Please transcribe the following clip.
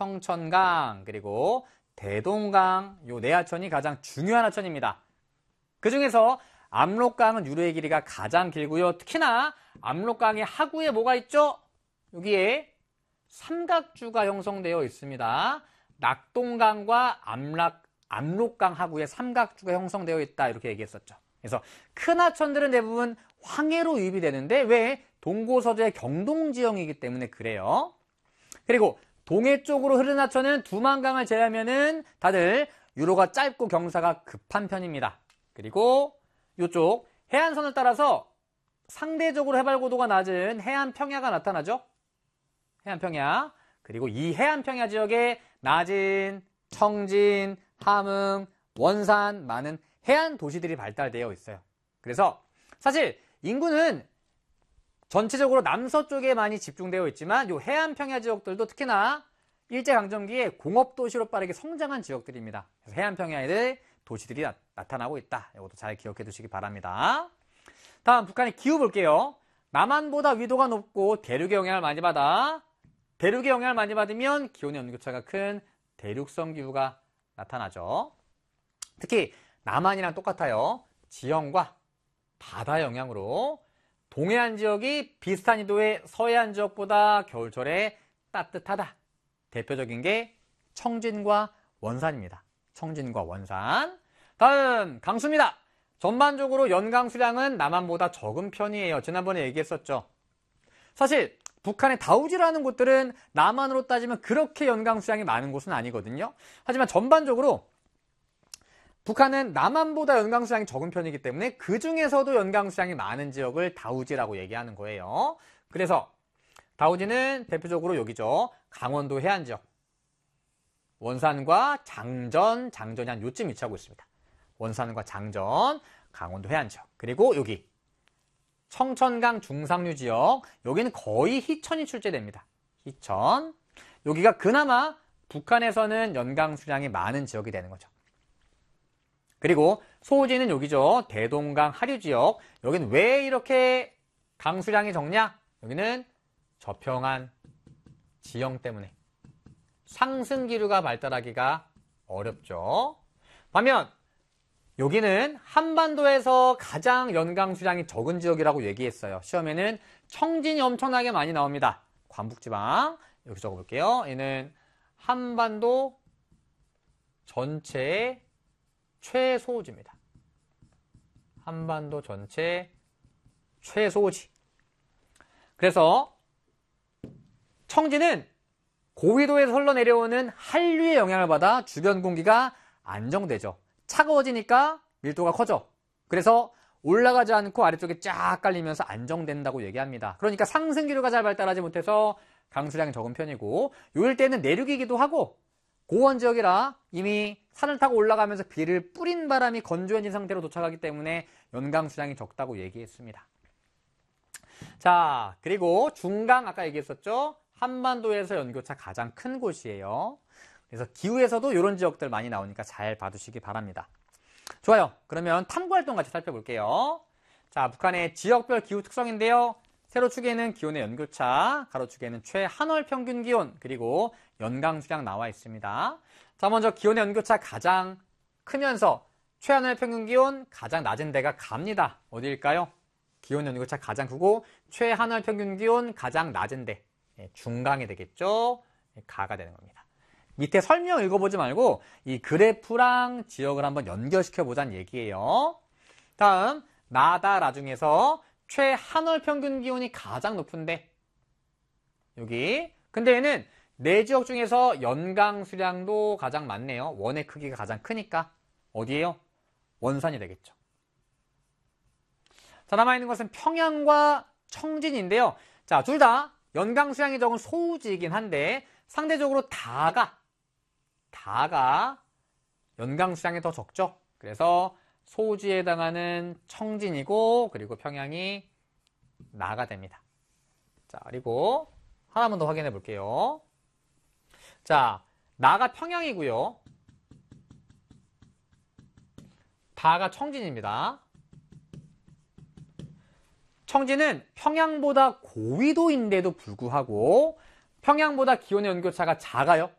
청천강, 그리고 대동강, 요 네 하천이 가장 중요한 하천입니다. 그 중에서 압록강은 유로의 길이가 가장 길고요. 특히나 압록강의 하구에 뭐가 있죠? 여기에 삼각주가 형성되어 있습니다. 낙동강과 압록강 하구에 삼각주가 형성되어 있다, 이렇게 얘기했었죠. 그래서 큰 하천들은 대부분 황해로 유입이 되는데 왜? 동고서주의 경동지형이기 때문에 그래요. 그리고 동해 쪽으로 흐르는 하천은 두만강을 제외하면은 다들 유로가 짧고 경사가 급한 편입니다. 그리고 이쪽 해안선을 따라서 상대적으로 해발고도가 낮은 해안평야가 나타나죠. 해안평야. 그리고 이 해안평야 지역에 낮은 청진, 함흥, 원산, 많은 해안 도시들이 발달되어 있어요. 그래서 사실 인구는 전체적으로 남서쪽에 많이 집중되어 있지만 이 해안평야 지역들도 특히나 일제강점기에 공업도시로 빠르게 성장한 지역들입니다. 그래서 해안평야에 도시들이 나타나고 있다. 이것도 잘 기억해 두시기 바랍니다. 다음 북한의 기후 볼게요. 남한보다 위도가 높고 대륙의 영향을 많이 받아. 대륙의 영향을 많이 받으면 기온의 온도차가 큰 대륙성 기후가 나타나죠. 특히 남한이랑 똑같아요. 지형과 바다 영향으로 동해안 지역이 비슷한緯도의 서해안 지역보다 겨울철에 따뜻하다. 대표적인 게 청진과 원산입니다. 청진과 원산. 다음 강수입니다. 전반적으로 연강 수량은 남한보다 적은 편이에요. 지난번에 얘기했었죠. 사실 북한의 다우지라는 곳들은 남한으로 따지면 그렇게 연강 수량이 많은 곳은 아니거든요. 하지만 전반적으로 북한은 남한보다 연강 수량이 적은 편이기 때문에 그 중에서도 연강 수량이 많은 지역을 다우지라고 얘기하는 거예요. 그래서 다우지는 대표적으로 여기죠. 강원도 해안 지역. 원산과 장전이 한 요쯤 위치하고 있습니다. 원산과 장전, 강원도 해안 지역. 그리고 여기 청천강 중상류 지역. 여기는 거의 희천이 출제됩니다. 희천. 여기가 그나마 북한에서는 연강 수량이 많은 지역이 되는 거죠. 그리고 소우지는 여기죠. 대동강 하류 지역. 여기는 왜 이렇게 강수량이 적냐? 여기는 저평한 지형 때문에 상승 기류가 발달하기가 어렵죠. 반면 여기는 한반도에서 가장 연강 수량이 적은 지역이라고 얘기했어요. 시험에는 청진이 엄청나게 많이 나옵니다. 관북지방. 여기 적어볼게요. 얘는 한반도 전체의 최소지입니다. 한반도 전체 최소지. 그래서 청진은 고위도에서 흘러내려오는 한류의 영향을 받아 주변 공기가 안정되죠. 차가워지니까 밀도가 커져. 그래서 올라가지 않고 아래쪽에 쫙 깔리면서 안정된다고 얘기합니다. 그러니까 상승 기류가 잘 발달하지 못해서 강수량이 적은 편이고, 요 일대는 내륙이기도 하고 고원 지역이라 이미 산을 타고 올라가면서 비를 뿌린 바람이 건조해진 상태로 도착하기 때문에 연강 수량이 적다고 얘기했습니다. 자, 그리고 중강 아까 얘기했었죠. 한반도에서 연교차 가장 큰 곳이에요. 그래서 기후에서도 이런 지역들 많이 나오니까 잘 봐두시기 바랍니다. 좋아요. 그러면 탐구활동 같이 살펴볼게요. 자, 북한의 지역별 기후 특성인데요. 세로축에는 기온의 연교차, 가로축에는 최한월 평균 기온, 그리고 연강 수량 나와 있습니다. 자, 먼저 기온의 연교차 가장 크면서 최한월 평균 기온 가장 낮은 데가 갑니다. 어디일까요? 기온 연교차 가장 크고 최한월 평균 기온 가장 낮은 데, 중강이 되겠죠. 가가 되는 겁니다. 밑에 설명 읽어보지 말고 이 그래프랑 지역을 한번 연결시켜 보자는 얘기예요. 다음 나다라 중에서 최한월 평균 기온이 가장 높은데 여기. 근데 얘는 네 지역 중에서 연강 수량도 가장 많네요. 원의 크기가 가장 크니까 어디예요? 원산이 되겠죠. 자, 남아있는 것은 평양과 청진인데요. 자, 둘 다 연강 수량이 적은 소우지이긴 한데 상대적으로 다가 연강 수량이 더 적죠. 그래서 소우지에 해당하는 청진이고, 그리고 평양이 나가 됩니다. 자, 그리고 하나만 더 확인해 볼게요. 자, 나가 평양이고요. 다가 청진입니다. 청진은 평양보다 고위도인데도 불구하고 평양보다 기온의 연교차가 작아요.